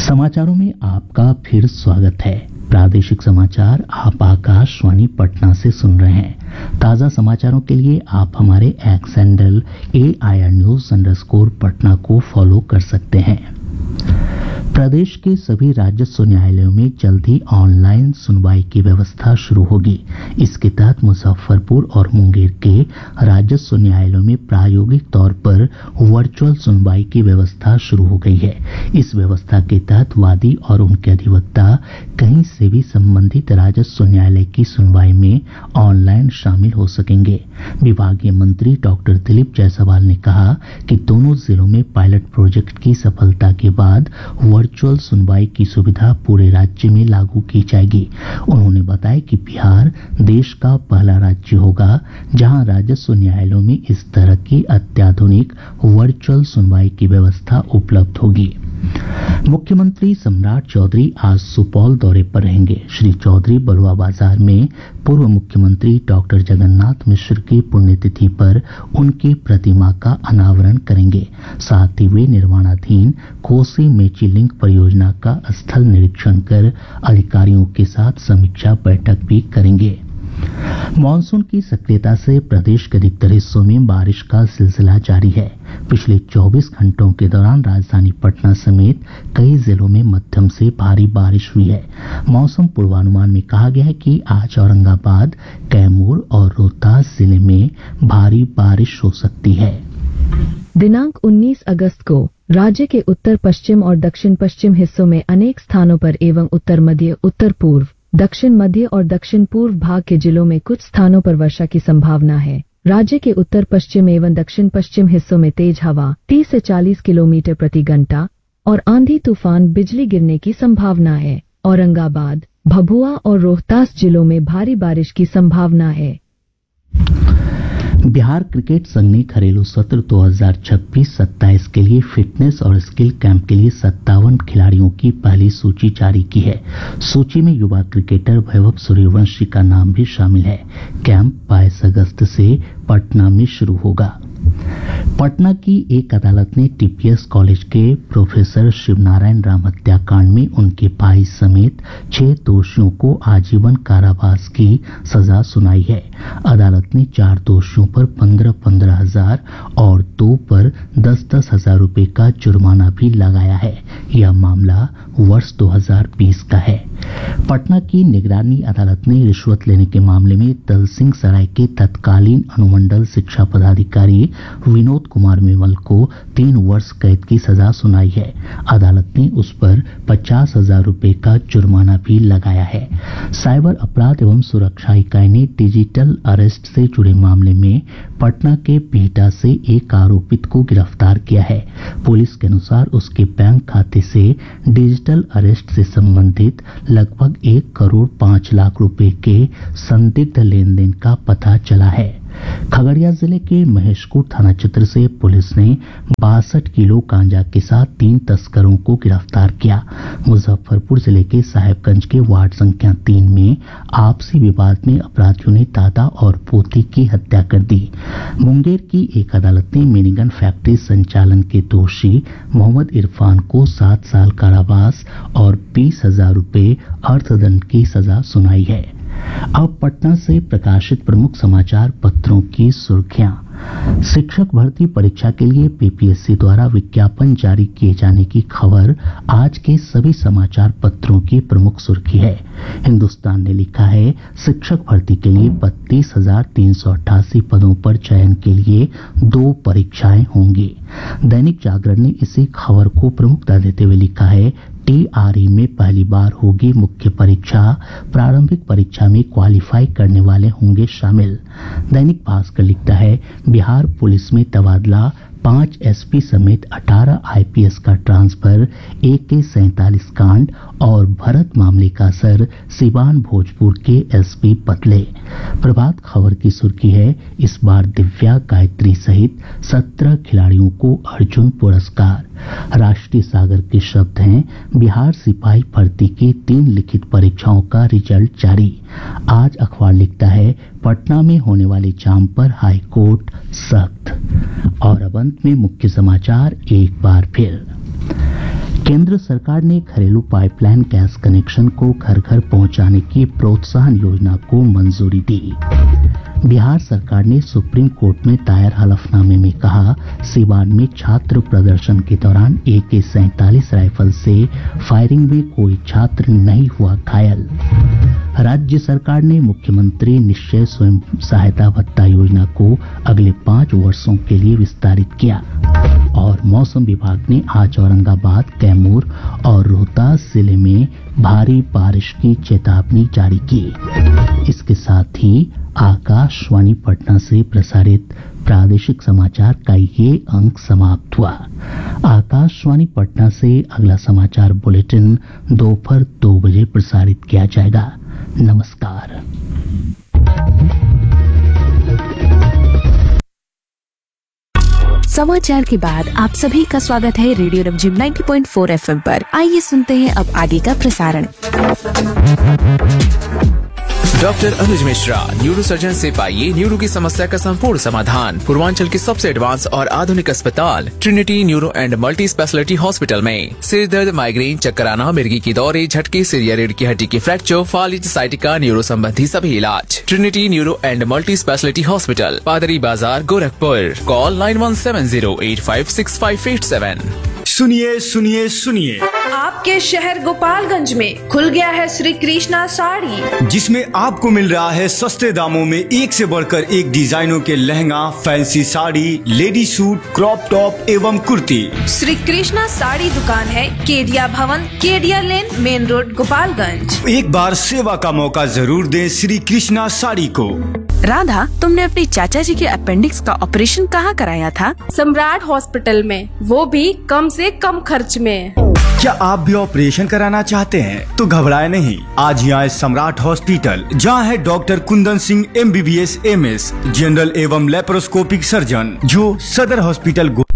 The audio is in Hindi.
समाचारों में आपका फिर स्वागत है। प्रादेशिक समाचार आप आकाशवाणी पटना से सुन रहे हैं। ताजा समाचारों के लिए आप हमारे एक्स हैंडल AIR_News_पटना को फॉलो कर सकते हैं। प्रदेश के सभी राजस्व न्यायालयों में जल्द ही ऑनलाइन सुनवाई की व्यवस्था शुरू होगी। इसके तहत मुजफ्फरपुर और मुंगेर के राजस्व न्यायालयों में प्रायोगिक तौर पर वर्चुअल सुनवाई की व्यवस्था शुरू हो गई है। इस व्यवस्था के तहत वादी और उनके अधिवक्ता कहीं से भी संबंधित राजस्व न्यायालय की सुनवाई में ऑनलाइन शामिल हो सकेंगे। विभागीय मंत्री डॉक्टर दिलीप जायसवाल ने कहा कि दोनों जिलों में पायलट प्रोजेक्ट की सफलता के बाद वर्चुअल सुनवाई की सुविधा पूरे राज्य में लागू की जाएगी। उन्होंने बताया कि बिहार देश का पहला राज्य होगा जहां राजस्व न्यायालयों में इस तरह की अत्याधुनिक वर्चुअल सुनवाई की व्यवस्था उपलब्ध होगी। मुख्यमंत्री सम्राट चौधरी आज सुपौल दौरे पर रहेंगे। श्री चौधरी बलुआ बाजार में पूर्व मुख्यमंत्री डॉक्टर जगन्नाथ मिश्र की पुण्यतिथि पर उनकी प्रतिमा का अनावरण करेंगे। साथ ही वे निर्माणाधीन कोसी मेची लिंक परियोजना का स्थल निरीक्षण कर अधिकारियों के साथ समीक्षा बैठक भी करेंगे। मानसून की सक्रियता से प्रदेश के अधिकतर हिस्सों में बारिश का सिलसिला जारी है। पिछले 24 घंटों के दौरान राजधानी पटना समेत कई जिलों में मध्यम से भारी बारिश हुई है। मौसम पूर्वानुमान में कहा गया है कि आज औरंगाबाद, कैमूर और रोहतास जिले में भारी बारिश हो सकती है। दिनांक 19 अगस्त को राज्य के उत्तर पश्चिम और दक्षिण पश्चिम हिस्सों में अनेक स्थानों पर एवं उत्तर मध्य, उत्तर पूर्व, दक्षिण मध्य और दक्षिण पूर्व भाग के जिलों में कुछ स्थानों पर वर्षा की संभावना है। राज्य के उत्तर पश्चिम एवं दक्षिण पश्चिम हिस्सों में तेज हवा 30 से 40 किलोमीटर प्रति घंटा और आंधी तूफान बिजली गिरने की संभावना है। औरंगाबाद, भभुआ और रोहतास जिलों में भारी बारिश की संभावना है। बिहार क्रिकेट संघ ने घरेलू सत्र 2026-27 के लिए फिटनेस और स्किल कैंप के लिए 57 खिलाड़ियों की पहली सूची जारी की है। सूची में युवा क्रिकेटर वैभव सूर्यवंशी का नाम भी शामिल है। कैंप 22 अगस्त से पटना में शुरू होगा। पटना की एक अदालत ने टीपीएस कॉलेज के प्रोफेसर शिवनारायण राम हत्याकांड में उनके भाई समेत 6 दोषियों को आजीवन कारावास की सजा सुनाई है। अदालत ने 4 दोषियों पर 15-15 हजार और 2 पर 10-10 हजार रुपए का जुर्माना भी लगाया है। यह मामला वर्ष 2020 का है। पटना की निगरानी अदालत ने रिश्वत लेने के मामले में दलसिंह सराय के तत्कालीन अनुमंडल शिक्षा पदाधिकारी विनोद कुमार मेवल को 3 वर्ष कैद की सजा सुनाई है। अदालत ने उस पर 50 हजार रुपए का जुर्माना भी लगाया है। साइबर अपराध एवं सुरक्षा इकाई ने डिजिटल अरेस्ट से जुड़े मामले में पटना के बिहटा से एक आरोपित को गिरफ्तार किया है। पुलिस के अनुसार उसके बैंक खाते से डिजिटल अरेस्ट से संबंधित लगभग 1 करोड़ 5 लाख रुपए के संदिग्ध लेनदेन का पता चला है। खगड़िया जिले के महेशपुर थाना क्षेत्र से पुलिस ने 62 किलो गांजा के साथ 3 तस्करों को गिरफ्तार किया। मुजफ्फरपुर जिले के साहेबगंज के वार्ड संख्या 3 में आपसी विवाद में अपराधियों ने दादा और पोती की हत्या कर दी। मुंगेर की एक अदालत ने मिनीगन फैक्ट्री संचालन के दोषी मोहम्मद इरफान को 7 साल कारावास और 20,000 रुपए अर्थदंड की सजा सुनाई है। अब पटना से प्रकाशित प्रमुख समाचार पत्रों की सुर्खियां। शिक्षक भर्ती परीक्षा के लिए पीपीएससी द्वारा विज्ञापन जारी किए जाने की खबर आज के सभी समाचार पत्रों की प्रमुख सुर्खी है। हिंदुस्तान ने लिखा है, शिक्षक भर्ती के लिए 32,388 पदों पर चयन के लिए 2 परीक्षाएं होंगी। दैनिक जागरण ने इसी खबर को प्रमुखता देते हुए लिखा है, टीआरई में पहली बार होगी मुख्य परीक्षा, प्रारंभिक परीक्षा में क्वालिफाई करने वाले होंगे शामिल। दैनिक भास्कर लिखता है, बिहार पुलिस में तबादला, 5 एसपी समेत 18 आईपीएस का ट्रांसफर, AK-47 कांड और भरत मामले का असर, सिवान भोजपुर के एसपी बदले। प्रभात खबर की सुर्खी है, इस बार दिव्या गायत्री सहित 17 खिलाड़ियों को अर्जुन पुरस्कार। राष्ट्रीय सागर के शब्द हैं, बिहार सिपाही भर्ती की 3 लिखित परीक्षाओं का रिजल्ट जारी। आज अखबार लिखता है, पटना में होने वाले जाम पर हाई कोर्ट सख्त। और अब अंत में मुख्य समाचार एक बार फिर। केंद्र सरकार ने घरेलू पाइपलाइन गैस कनेक्शन को घर घर पहुंचाने की प्रोत्साहन योजना को मंजूरी दी। बिहार सरकार ने सुप्रीम कोर्ट में दायर हलफनामे में कहा, सीवान में छात्र प्रदर्शन के दौरान AK-47 राइफल से फायरिंग में कोई छात्र नहीं हुआ घायल। राज्य सरकार ने मुख्यमंत्री निश्चय स्वयं सहायता भत्ता योजना को अगले 5 वर्षों के लिए विस्तारित किया। और मौसम विभाग ने आज औरंगाबाद, कैमूर और रोहतास जिले में भारी बारिश की चेतावनी जारी की। इसके साथ ही आकाशवाणी पटना से प्रसारित प्रादेशिक समाचार का ये अंक समाप्त हुआ। आकाशवाणी पटना से अगला समाचार बुलेटिन दोपहर 2 बजे प्रसारित किया जाएगा। नमस्कार। समाचार के बाद आप सभी का स्वागत है रेडियो रमझिम 90.4 FM पर। आइए सुनते हैं अब आगे का प्रसारण। डॉक्टर अनुज मिश्रा, न्यूरो सर्जन से पाइए न्यूरो की समस्या का संपूर्ण समाधान। पूर्वांचल के सबसे एडवांस और आधुनिक अस्पताल Trinity neuro and multi speciality hospital में सिर दर्द, माइग्रेन, चक्कर आना, मिर्गी की दौरे, झटके, सिर या रीढ़ की हड्डी की फ्रैक्चर, फालिज, साइटिका, न्यूरो संबंधी सभी इलाज। Trinity neuro and multi speciality hospital, पादरी बाजार, गोरखपुर। कॉल 9170856587। सुनिए सुनिए सुनिए, आपके शहर गोपालगंज में खुल गया है श्री कृष्णा साड़ी, जिसमें आपको मिल रहा है सस्ते दामों में एक से बढ़कर एक डिजाइनों के lehenga, fancy sari, lady suit, crop top एवं कुर्ती। श्री कृष्णा साड़ी दुकान है केडिया भवन, केडिया लेन, मेन रोड, गोपालगंज। एक बार सेवा का मौका जरूर दें श्री कृष्णा साड़ी को। राधा, तुमने अपने चाचा जी के अपेंडिक्स का ऑपरेशन कहाँ कराया था? सम्राट हॉस्पिटल में, वो भी कम से कम खर्च में। क्या आप भी ऑपरेशन कराना चाहते हैं? तो घबराए नहीं, आज ही आए सम्राट हॉस्पिटल, जहां है doctor Kundan Singh MBBS MS, general एवं लेप्रोस्कोपिक सर्जन, जो सदर हॉस्पिटल